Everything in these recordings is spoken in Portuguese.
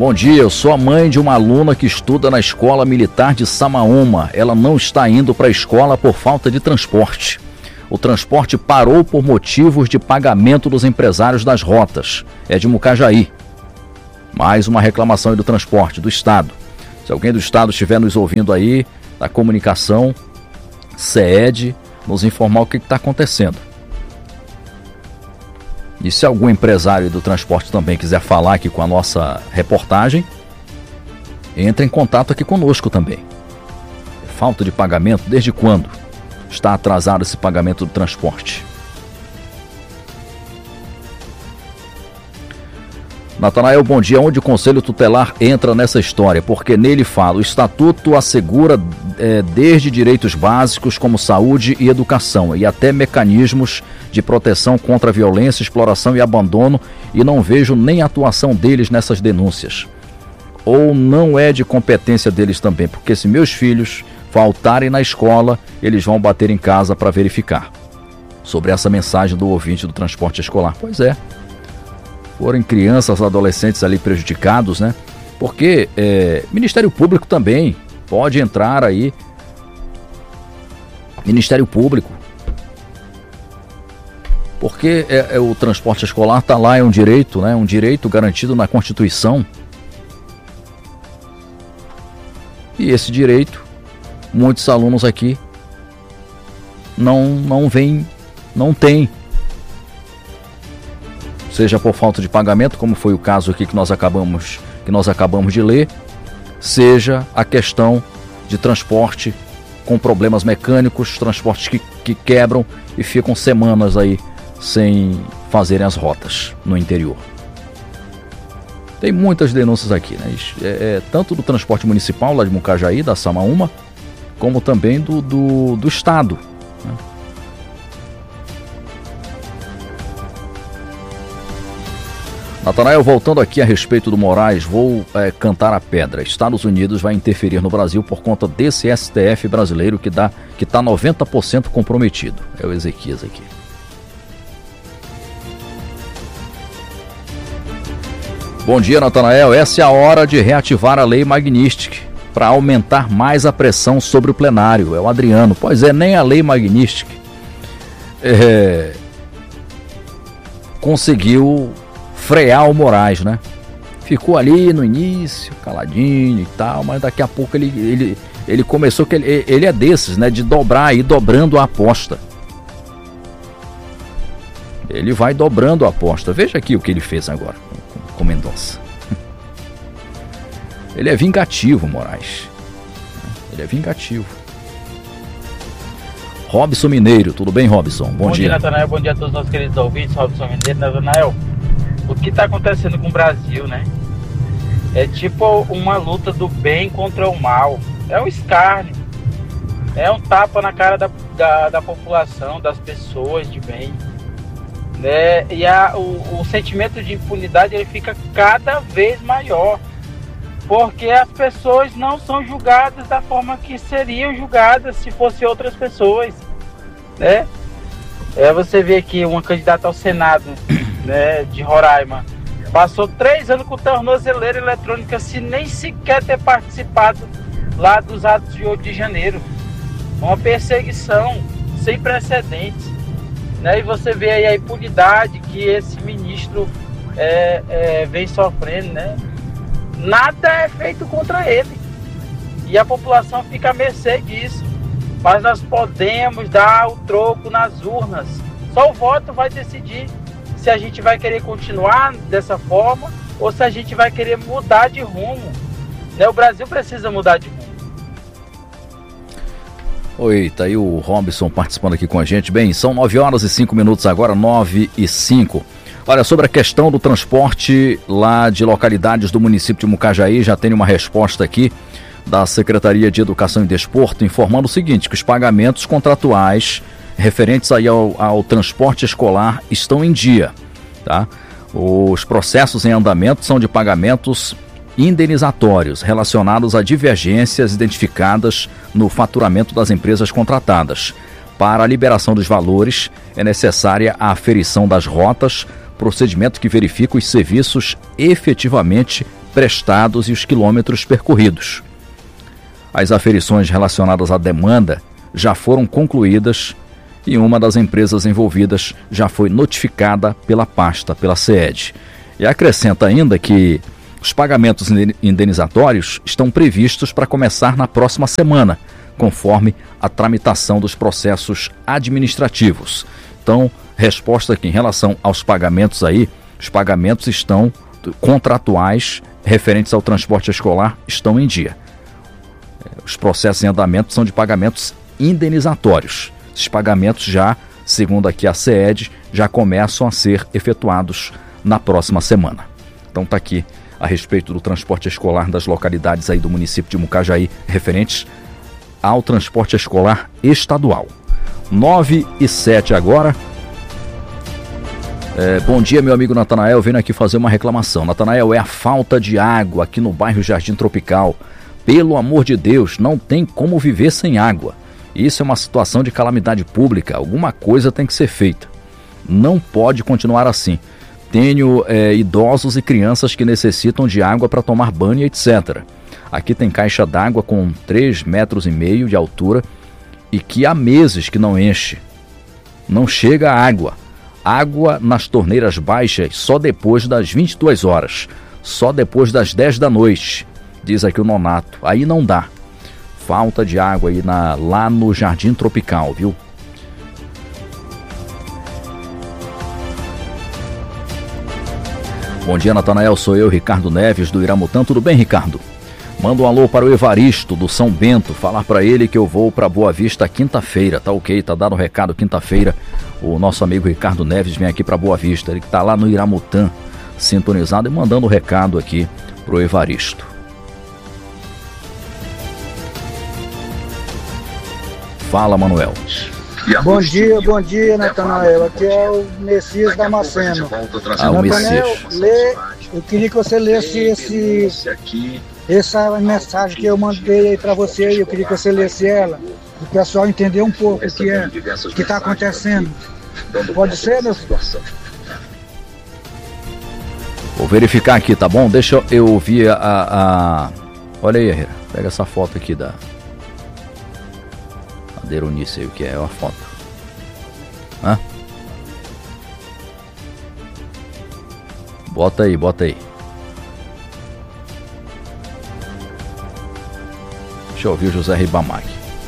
Bom dia, eu sou a mãe de uma aluna que estuda na Escola Militar de Samaúma. Ela não está indo para a escola por falta de transporte. O transporte parou por motivos de pagamento dos empresários das rotas. É de Mucajaí. Mais uma reclamação do transporte do Estado. Se alguém do Estado estiver nos ouvindo aí, da comunicação, CED, nos informar o que está acontecendo. E se algum empresário do transporte também quiser falar aqui com a nossa reportagem, entre em contato aqui conosco também. Falta de pagamento, desde quando está atrasado esse pagamento do transporte? Natanael, bom dia. Onde o Conselho Tutelar entra nessa história? Porque nele fala, o Estatuto assegura desde direitos básicos como saúde e educação e até mecanismos de proteção contra a violência, exploração e abandono, e não vejo nem atuação deles nessas denúncias. Ou não é de competência deles também, porque se meus filhos faltarem na escola, eles vão bater em casa para verificar. Sobre essa mensagem do ouvinte do transporte escolar. Pois é. Forem crianças, adolescentes ali prejudicados, né? Porque Ministério Público também pode entrar aí. Ministério Público. Porque o transporte escolar está lá, é um direito, né? Um direito garantido na Constituição. E esse direito, muitos alunos aqui não tem. Seja por falta de pagamento, como foi o caso aqui que nós acabamos de ler, seja a questão de transporte com problemas mecânicos, transportes que quebram e ficam semanas aí sem fazerem as rotas no interior. Tem muitas denúncias aqui, né? Tanto do transporte municipal lá de Mucajaí, da Samaúma, como também do Estado, né? Natanael, voltando aqui a respeito do Moraes, vou cantar a pedra. Estados Unidos vai interferir no Brasil por conta desse STF brasileiro que está 90% comprometido. É o Ezequias aqui. Bom dia, Natanael. Essa é a hora de reativar a lei Magnitsky para aumentar mais a pressão sobre o plenário. É o Adriano. Pois é, nem a lei Magnitsky conseguiu frear o Moraes, né? Ficou ali no início, caladinho e tal, mas daqui a pouco ele começou, que ele é desses, né? De dobrar, ir dobrando a aposta. Ele vai dobrando a aposta. Veja aqui o que ele fez agora com Mendonça. Ele é vingativo, Moraes. Ele é vingativo. Robson Mineiro, tudo bem, Robson? Bom dia, Natanael. Bom dia a todos os nossos queridos ouvintes. Robson Mineiro, Natanael. O que está acontecendo com o Brasil, né? É tipo uma luta do bem contra o mal. É um escárnio. É um tapa na cara da população, das pessoas de bem, né? E o sentimento de impunidade ele fica cada vez maior. Porque as pessoas não são julgadas da forma que seriam julgadas se fossem outras pessoas, né? Você vê aqui uma candidata ao Senado, né, de Roraima, passou 3 anos com tornozeleira eletrônica sem nem sequer ter participado lá dos atos de 8 de janeiro. Uma perseguição sem precedentes, né? E você vê aí a impunidade que esse ministro vem sofrendo, né? Nada é feito contra ele e a população fica à mercê disso, mas nós podemos dar o troco nas urnas. Só o voto vai decidir se a gente vai querer continuar dessa forma ou se a gente vai querer mudar de rumo, né? O Brasil precisa mudar de rumo. Oi, tá aí o Robson participando aqui com a gente. Bem, são 9h05 agora, 9h05. Olha, sobre a questão do transporte lá de localidades do município de Mucajaí, já tem uma resposta aqui da Secretaria de Educação e Desporto informando o seguinte, que os pagamentos contratuais referentes aí ao transporte escolar estão em dia, tá? Os processos em andamento são de pagamentos indenizatórios relacionados a divergências identificadas no faturamento das empresas contratadas. Para a liberação dos valores, é necessária a aferição das rotas, procedimento que verifica os serviços efetivamente prestados e os quilômetros percorridos. As aferições relacionadas à demanda já foram concluídas e uma das empresas envolvidas já foi notificada pela pasta, pela SEED. E acrescenta ainda que os pagamentos indenizatórios estão previstos para começar na próxima semana, conforme a tramitação dos processos administrativos. Então, resposta aqui em relação aos pagamentos aí, os pagamentos estão contratuais referentes ao transporte escolar estão em dia. Os processos em andamento são de pagamentos indenizatórios. Esses pagamentos já, segundo aqui a SEED, já começam a ser efetuados na próxima semana. Então está aqui a respeito do transporte escolar das localidades aí do município de Mucajaí, referentes ao transporte escolar estadual. 9h07 agora. Bom dia, meu amigo Natanael, venho aqui fazer uma reclamação. Natanael, é a falta de água aqui no bairro Jardim Tropical. Pelo amor de Deus, não tem como viver sem água. Isso é uma situação de calamidade pública, alguma coisa tem que ser feita. Não pode continuar assim. Tenho idosos e crianças que necessitam de água para tomar banho, etc. Aqui tem caixa d'água com 3,5 metros de altura e que há meses que não enche. Não chega água. Água nas torneiras baixas só depois das 22 horas. Só depois das 10 da noite, diz aqui o Nonato. Aí não dá. Falta de água aí lá no Jardim Tropical, viu? Bom dia, Natanael, sou eu, Ricardo Neves, do Iramutã. Tudo bem, Ricardo? Manda um alô para o Evaristo, do São Bento, falar para ele que eu vou para Boa Vista quinta-feira, tá ok? Tá dado o recado, quinta-feira o nosso amigo Ricardo Neves vem aqui para Boa Vista, ele que tá lá no Iramutã, sintonizado e mandando o recado aqui pro Evaristo. Fala, Manuel. Bom dia, Natanael. Aqui é o Messias Damasceno. O Messias. Eu queria que você lesse essa mensagem que eu mandei aí para você. Eu queria que você lesse ela, para o pessoal entender um pouco o que está acontecendo. Pode ser, meu filho? Vou verificar aqui, tá bom? Deixa eu ouvir Olha aí, Herrera. Pega essa foto aqui da Eunice aí, o que é a foto. Hã? Bota aí. Deixa eu ouvir o José Ribamar.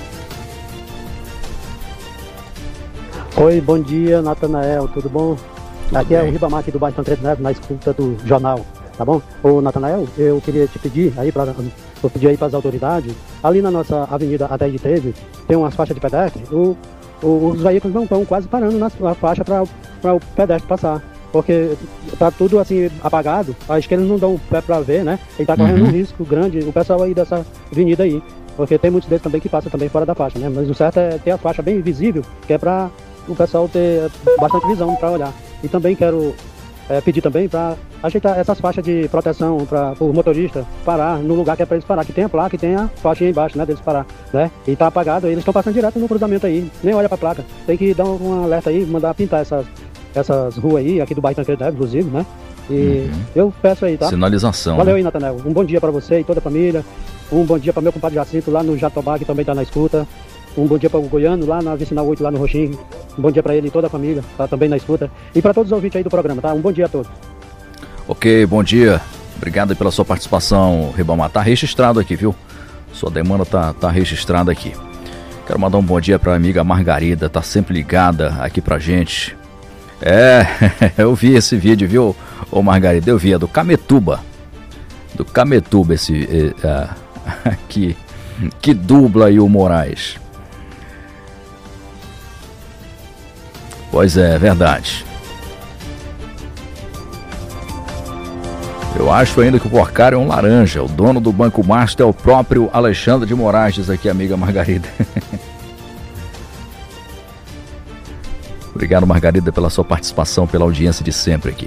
Oi, bom dia, Natanael, tudo bom? Aqui bem. É o Ribamar aqui do bairro Tancredo Neves, na escuta do jornal, tá bom? Ô, Natanael, eu queria te pedir aí vou pedir aí para as autoridades, ali na nossa avenida até de Teve, tem umas faixas de pedestre, os veículos não estão quase parando na faixa para o pedestre passar, porque tá tudo assim apagado, acho que eles não dão pé para ver, né? Ele tá correndo um risco grande, o pessoal aí dessa avenida aí, porque tem muitos deles também que passam também fora da faixa, né? Mas o certo é ter a faixa bem visível, que é para o pessoal ter bastante visão para olhar. E também quero pedir também para ajeitar essas faixas de proteção para o motorista parar no lugar que é para eles parar, que tem a placa e tem a faixinha embaixo, né, deles parar, né? E tá apagado, eles estão passando direto no cruzamento aí, nem olha para a placa. Tem que dar um alerta aí, mandar pintar essas ruas aí, aqui do bairro Tancredo Neves, inclusive, né? E eu peço aí, tá? Sinalização. Valeu, né? aí, Natanael. Um bom dia para você e toda a família. Um bom dia para meu compadre Jacinto lá no Jatobá, que também tá na escuta. Um bom dia para o Goiano, lá na Vicinal 8, lá no Roxinho. Um bom dia para ele e toda a família, tá também na escuta. E para todos os ouvintes aí do programa, tá? Um bom dia a todos. Ok, bom dia. Obrigado pela sua participação, Ribamar. Tá registrado aqui, viu? Sua demanda tá registrada aqui. Quero mandar um bom dia para a amiga Margarida, tá sempre ligada aqui pra gente. Eu vi esse vídeo, viu, ô Margarida? Eu vi, é do Cametuba. Do Cametuba, que dubla aí o Moraes. Pois é, verdade. Eu acho ainda que o porcário é um laranja. O dono do Banco Master é o próprio Alexandre de Moraes, diz aqui a amiga Margarida. Obrigado, Margarida, pela sua participação, pela audiência de sempre aqui.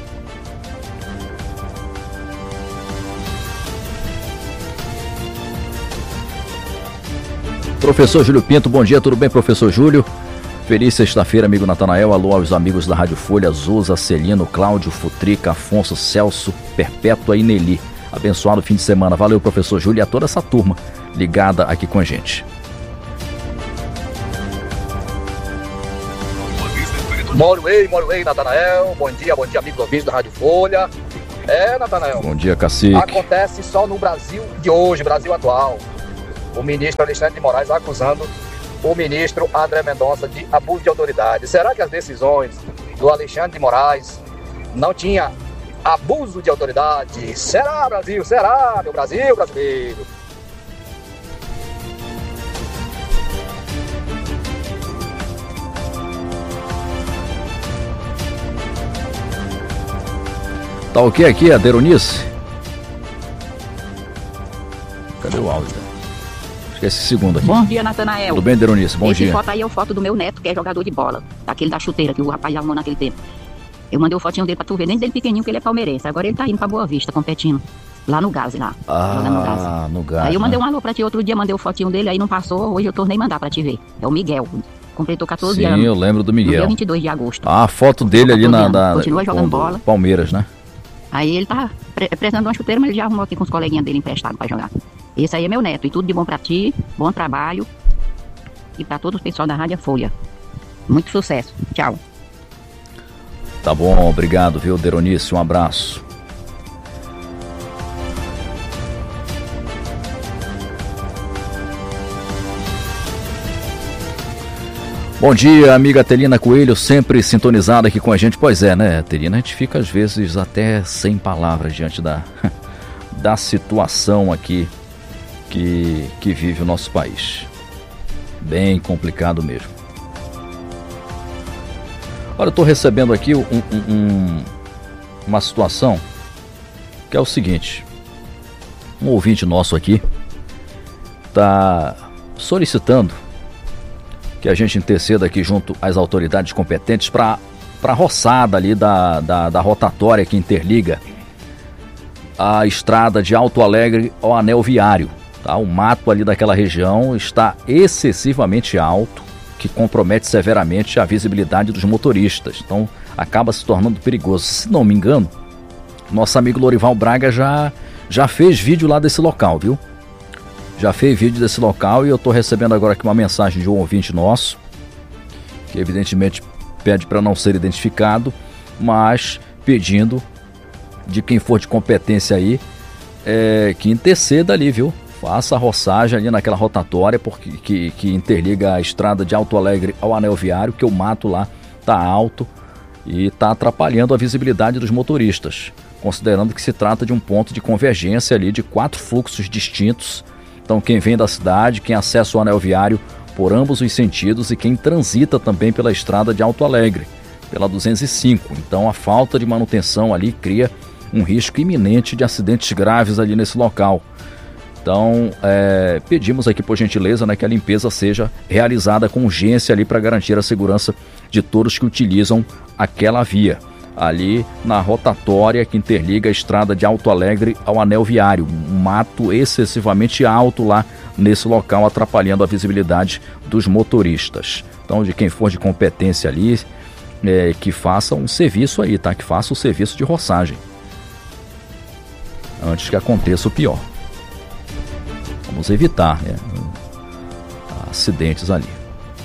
Professor Júlio Pinto, bom dia, tudo bem, professor Júlio? Feliz sexta-feira, amigo Natanael. Alô aos amigos da Rádio Folha, Zuza, Celino, Cláudio, Futrica, Afonso, Celso, Perpétua e Nelly. Abençoado fim de semana. Valeu, professor Júlio, e a toda essa turma ligada aqui com a gente. Moro ei, Natanael. Bom dia, amigos ouvintes da Rádio Folha. Natanael. Bom dia, cacique. Acontece só no Brasil de hoje, Brasil atual. O ministro Alexandre de Moraes acusando o ministro André Mendonça de abuso de autoridade. Será que as decisões do Alexandre de Moraes não tinha abuso de autoridade? Será, Brasil? Será, meu Brasil brasileiro? Tá ok aqui, a Deronice? Cadê o áudio? Acho que é esse segundo aqui. Bom dia, Natanael. Tudo bem, Deronice? Bom dia. Essa foto aí é a foto do meu neto, que é jogador de bola. Daquele da chuteira, que o rapaz arrumou naquele tempo. Eu mandei o fotinho dele pra tu ver, nem dele pequenininho, que ele é palmeirense. Agora ele tá indo pra Boa Vista, competindo. Lá no Gás, lá. No Gás. Aí eu mandei um alô pra ti, outro dia mandei o fotinho dele, aí não passou, hoje eu tornei mandar pra te ver. É o Miguel. Completou 14 anos. Sim, eu lembro do Miguel. No dia 22 de agosto. A foto dele ali Continua jogando bola. Palmeiras, né? Aí ele tá precisando de uma chuteira, mas ele já arrumou aqui com os coleguinhas dele emprestado pra jogar. Esse aí é meu neto, e tudo de bom pra ti, bom trabalho. E pra todo o pessoal da Rádio Folha. Muito sucesso. Tchau. Tá bom, obrigado, viu, Deronice? Um abraço. Bom dia, amiga Telina Coelho, sempre sintonizada aqui com a gente. Pois é, né, Telina? A gente fica às vezes até sem palavras diante da situação aqui que vive o nosso país. Bem complicado mesmo. Olha, eu estou recebendo aqui uma situação que é o seguinte. Um ouvinte nosso aqui está solicitando que a gente interceda aqui junto às autoridades competentes para a roçada ali da rotatória que interliga a estrada de Alto Alegre ao anel viário. Tá? O mato ali daquela região está excessivamente alto, que compromete severamente a visibilidade dos motoristas. Então acaba se tornando perigoso. Se não me engano, nosso amigo Lorival Braga já fez vídeo lá desse local, viu? Já fez vídeo desse local e eu estou recebendo agora aqui uma mensagem de um ouvinte nosso, que evidentemente pede para não ser identificado, mas pedindo de quem for de competência aí, que interceda ali, viu? Faça a roçagem ali naquela rotatória porque que interliga a estrada de Alto Alegre ao anel viário, que o mato lá está alto e está atrapalhando a visibilidade dos motoristas, considerando que se trata de um ponto de convergência ali de 4 fluxos distintos. Então quem vem da cidade, quem acessa o anel viário por ambos os sentidos e quem transita também pela estrada de Alto Alegre, pela 205. Então a falta de manutenção ali cria um risco iminente de acidentes graves ali nesse local. Então pedimos aqui por gentileza, né, que a limpeza seja realizada com urgência ali para garantir a segurança de todos que utilizam aquela via. Ali na rotatória que interliga a estrada de Alto Alegre ao anel viário. Um mato excessivamente alto lá nesse local, atrapalhando a visibilidade dos motoristas. Então, de quem for de competência ali, que faça um serviço aí, tá? Que faça o serviço de roçagem, antes que aconteça o pior. Vamos evitar, né, acidentes ali.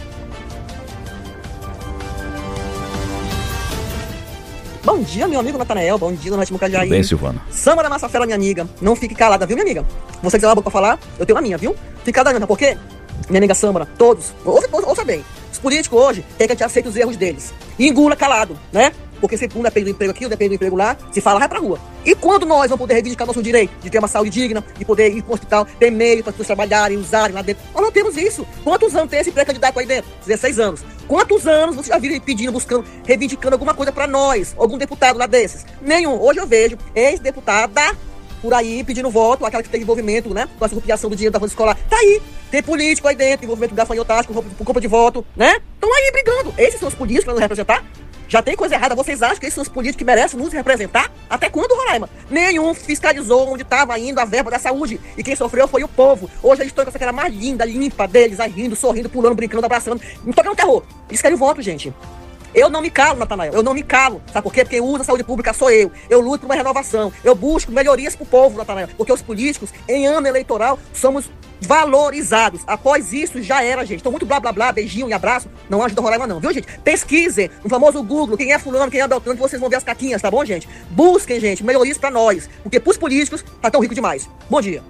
Bom dia, meu amigo Natanael. Bom dia, Dona Mucadiaí. Tudo bem, Silvana? Samba da Massa Fera, minha amiga. Não fique calada, viu, minha amiga? Você quiser uma boca pra falar, eu tenho a minha, viu? Fique calada, não, por quê? Minha amiga Sâmara, todos, ouça bem. Os políticos hoje querem que a gente aceite os erros deles. E engula calado, né? Porque se um depende do emprego aqui, um depende do emprego lá, se fala, vai pra rua. E quando nós vamos poder reivindicar nosso direito de ter uma saúde digna, de poder ir pro hospital, ter meio para as pessoas trabalharem, usarem lá dentro? Nós não temos isso. Quantos anos tem esse pré-candidato aí dentro? 16 anos. Quantos anos você já viu pedindo, buscando, reivindicando alguma coisa pra nós? Algum deputado lá desses? Nenhum. Hoje eu vejo ex-deputada por aí pedindo voto, aquela que tem envolvimento, né, com a expropriação do dinheiro da folha escolar. Tá aí. Tem político aí dentro, envolvimento de gafanhotástico, por compra de voto, né? Estão aí brigando. Esses são os políticos para nos representar? Já tem coisa errada. Vocês acham que esses são os políticos que merecem nos representar? Até quando, Roraima? Nenhum fiscalizou onde estava indo a verba da saúde. E quem sofreu foi o povo. Hoje eles estão com essa cara mais linda, limpa deles, aí rindo, sorrindo, pulando, brincando, abraçando. Não tocando terror. Eles querem voto, gente. Eu não me calo, Natanael, eu não me calo. Sabe por quê? Porque quem usa a saúde pública sou eu. Eu luto por uma renovação. Eu busco melhorias pro povo, Natanael. Porque os políticos, em ano eleitoral, somos valorizados. Após isso, já era, gente. Então, muito blá, blá, blá, beijinho e abraço. Não ajuda Roraima, não, viu, gente? Pesquisem no famoso Google quem é fulano, quem é Beltrano, que vocês vão ver as caquinhas, tá bom, gente? Busquem, gente, melhorias pra nós. Porque pros políticos, tá tão rico demais. Bom dia.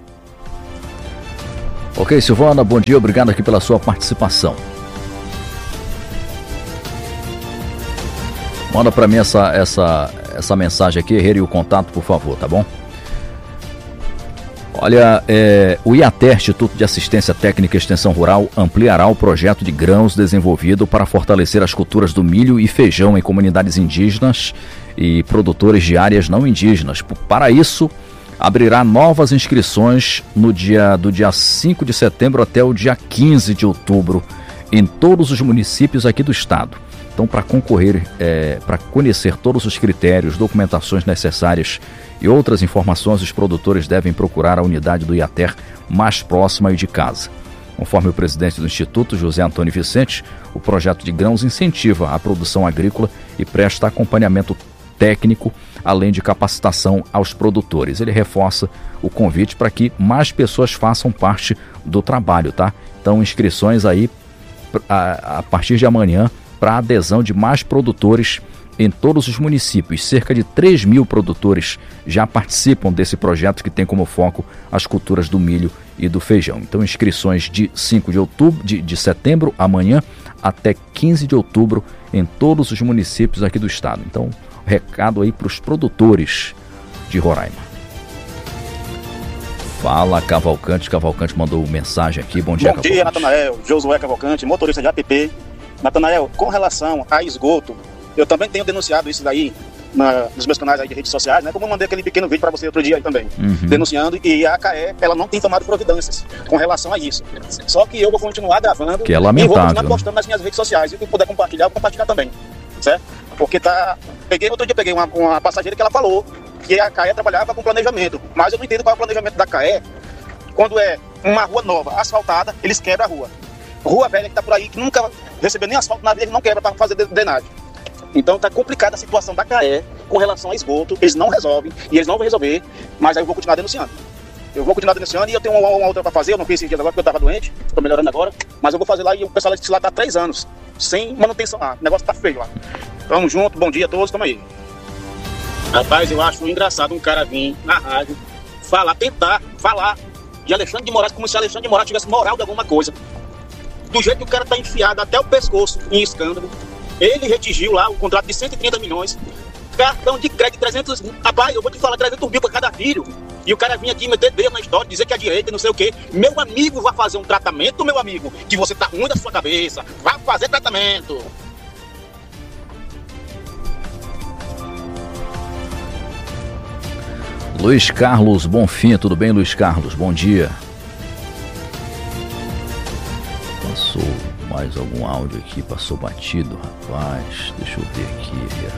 Ok, Silvana, bom dia. Obrigado aqui pela sua participação. Manda para mim essa mensagem aqui, Herreiro, e o contato, por favor, tá bom? Olha, o IATER, Instituto de Assistência Técnica e Extensão Rural, ampliará o projeto de grãos desenvolvido para fortalecer as culturas do milho e feijão em comunidades indígenas e produtores de áreas não indígenas. Para isso, abrirá novas inscrições do dia 5 de setembro até o dia 15 de outubro em todos os municípios aqui do estado. Então, para concorrer, para conhecer todos os critérios, documentações necessárias e outras informações, os produtores devem procurar a unidade do IATER mais próxima e de casa. Conforme o presidente do Instituto, José Antônio Vicente, o projeto de grãos incentiva a produção agrícola e presta acompanhamento técnico, além de capacitação aos produtores. Ele reforça o convite para que mais pessoas façam parte do trabalho, tá? Então, inscrições aí a partir de amanhã para a adesão de mais produtores em todos os municípios. Cerca de 3 mil produtores já participam desse projeto que tem como foco as culturas do milho e do feijão. Então, inscrições de 5 de setembro, amanhã, até 15 de outubro em todos os municípios aqui do estado. Então, recado aí para os produtores de Roraima. Fala, Cavalcante. Cavalcante mandou mensagem aqui. Bom dia, Cavalcante. Bom dia, Natanael. Josué Cavalcante, motorista de APP. Natanael, com relação a esgoto, eu também tenho denunciado isso daí nos meus canais aí de redes sociais, né? Como eu mandei aquele pequeno vídeo para você outro dia aí também, denunciando, e a ACAE, ela não tem tomado providências com relação a isso. Só que eu vou continuar gravando que é lamentável, e vou continuar postando nas minhas redes sociais. E quem puder compartilhar, eu vou compartilhar também, certo? Porque outro dia peguei uma passageira que ela falou que a ACAE trabalhava com planejamento, mas eu não entendo qual é o planejamento da ACAE. Quando é uma rua nova, asfaltada, eles quebram a rua. Rua velha que tá por aí, que nunca recebeu nem asfalto na vida, ele não quebra para fazer drenagem. Então tá complicada a situação da CAE com relação a esgoto. Eles não resolvem e eles não vão resolver, mas aí eu vou continuar denunciando. E eu tenho uma outra para fazer. Eu não fiz esses dias agora porque eu tava doente, tô melhorando agora, mas eu vou fazer lá e o pessoal disse lá tá 3 anos sem manutenção lá. O negócio tá feio lá. Tamo junto, bom dia a todos, tamo aí. Rapaz, eu acho engraçado um cara vir na rádio tentar falar de Alexandre de Moraes como se Alexandre de Moraes tivesse moral de alguma coisa. Do jeito que o cara tá enfiado até o pescoço em escândalo, ele retigiu lá o contrato de 130 milhões, cartão de crédito 300, rapaz, eu vou te falar, 300 mil para cada filho, e o cara vinha aqui meter dedo na história, dizer que é direita e não sei o quê. Meu amigo, vai fazer um tratamento, meu amigo, que você tá ruim da sua cabeça, vai fazer tratamento. Luiz Carlos Bonfim, tudo bem, Luiz Carlos? Bom dia. Passou mais algum áudio aqui, passou batido, rapaz. Deixa eu ver aqui.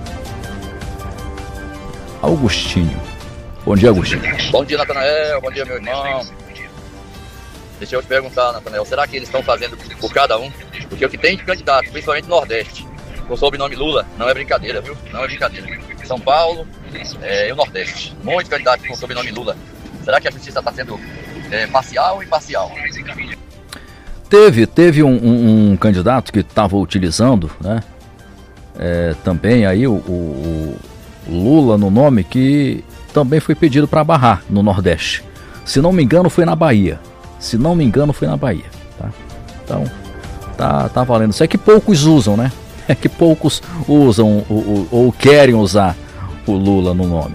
Augustinho. Bom dia, Agostinho. Bom dia, Natanael. Bom dia, meu irmão. Deixa eu te perguntar, Natanael, será que eles estão fazendo por cada um? Porque o que tem de candidato, principalmente no Nordeste, com o sobrenome Lula, não é brincadeira, viu? Não é brincadeira. São Paulo e o Nordeste. Muitos candidatos com o sobrenome Lula. Será que a justiça está sendo parcial ou imparcial? Teve um candidato que estava utilizando, né? Também aí o Lula no nome, que também foi pedido para barrar no Nordeste. Se não me engano, foi na Bahia. Tá? Então, tá valendo. Isso é que poucos usam, né? É que poucos usam ou querem usar o Lula no nome.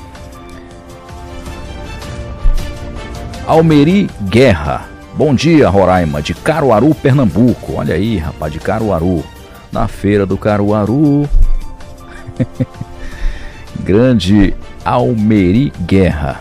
Almeri Guerra. Bom dia, Roraima, de Caruaru, Pernambuco. Olha aí, rapaz, de Caruaru. Na feira do Caruaru. Grande Almeri Guerra.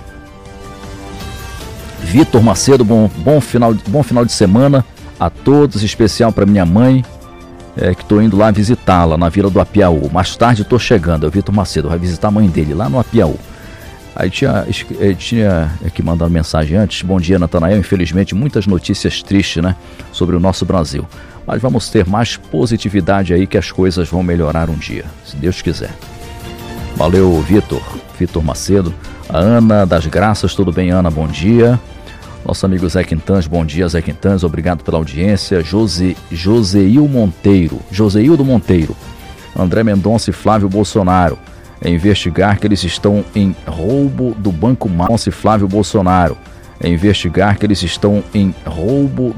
Vitor Macedo, bom final de semana a todos, especial para minha mãe, que estou indo lá visitá-la na Vila do Apiaú. Mais tarde estou chegando, é o Vitor Macedo, vai visitar a mãe dele lá no Apiaú. Aí tinha que mandar uma mensagem antes. Bom dia, Natanael. Infelizmente, muitas notícias tristes, né, sobre o nosso Brasil. Mas vamos ter mais positividade aí, que as coisas vão melhorar um dia, se Deus quiser. Valeu, Vitor Macedo. A Ana das Graças, tudo bem, Ana? Bom dia. Nosso amigo Zé Quintans, bom dia, Zé Quintans, obrigado pela audiência. Joseildo Monteiro. André Mendonça e Flávio Bolsonaro investigar que eles estão em roubo do Banco Flávio Bolsonaro investigar que eles estão em roubo